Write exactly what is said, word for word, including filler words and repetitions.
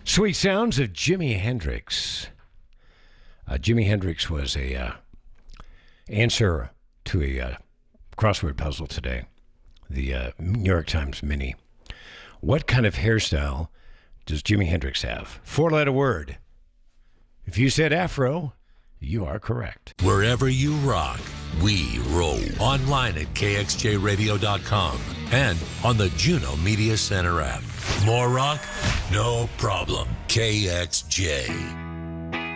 Sweet sounds of Jimi Hendrix. Uh, Jimi Hendrix was a uh, answer to a uh, crossword puzzle today. The uh, New York Times Mini. What kind of hairstyle does Jimi Hendrix have? Four-letter word. If you said afro, you are correct. Wherever you rock, we roll. Online at K X J radio dot com and on the Juno Media Center app. More rock? No problem. K X J.